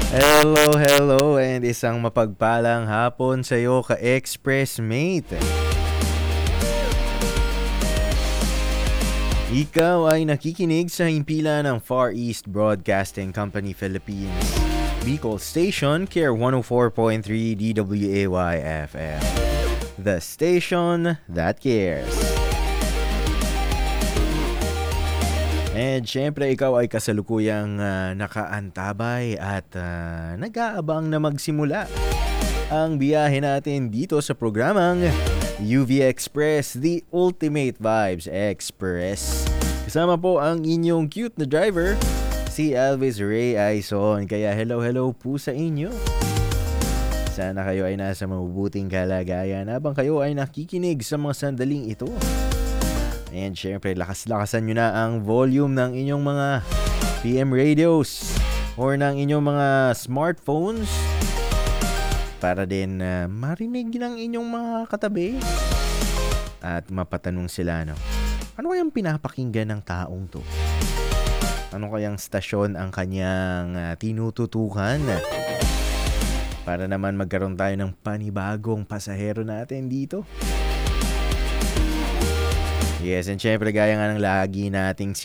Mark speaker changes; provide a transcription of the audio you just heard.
Speaker 1: Hello, and isang mapagpalang hapon sa iyo ka-Express Mate. Ikaw ay nakikinig sa himpilan ng Far East Broadcasting Company Philippines, Bicol Station, Care 104.3 DWAY-FM, the station that cares. And syempre ikaw ay kasalukuyang nakaantabay at nag-aabang na magsimula ang biyahe natin dito sa programang UV Express, the Ultimate Vibes Express. Kasama po ang inyong cute na driver, si Elvis Ray Aison. Kaya hello po sa inyo. Sana kayo ay nasa mabubuting kalagayan habang kayo ay nakikinig sa mga sandaling ito. And syempre, lakas-lakasan nyo na ang volume ng inyong mga PM radios or ng inyong mga smartphones para din marinig ng inyong mga katabi at mapatanong sila, no? Ano kayang pinapakinggan ng taong to? Ano kayang stasyon ang kanyang tinututukan? Para naman magkaroon tayo ng panibagong pasahero natin dito. Yes, and syempre gaya nga ng lagi nating